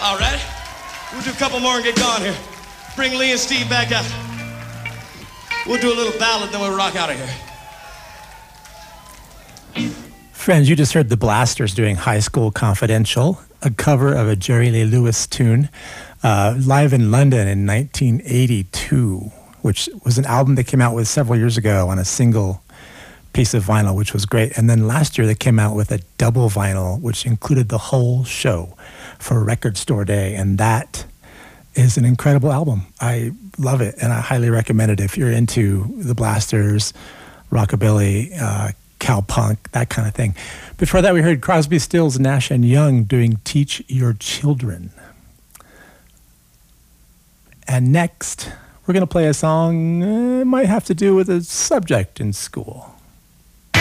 All right. We'll do a couple more and get gone here. Bring Lee and Steve back out. We'll do a little ballad, then we'll rock out of here. Friends, you just heard the Blasters doing High School Confidential, a cover of a Jerry Lee Lewis tune, live in London in 1982, which was an album that came out with several years ago on a single piece of vinyl, which was great. And then last year they came out with a double vinyl, which included the whole show for Record Store Day. And that is an incredible album. I love it, and I highly recommend it if you're into the Blasters, rockabilly, cowpunk, that kind of thing. Before that, we heard Crosby, Stills, Nash & Young doing Teach Your Children. And next, we're going to play a song might have to do with a subject in school.